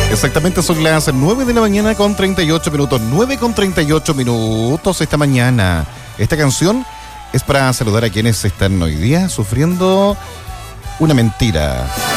Exactamente, son las 9 de la mañana con 38 minutos. 9 con 38 minutos esta mañana. Esta canción es para saludar a quienes están hoy día sufriendo una mentira.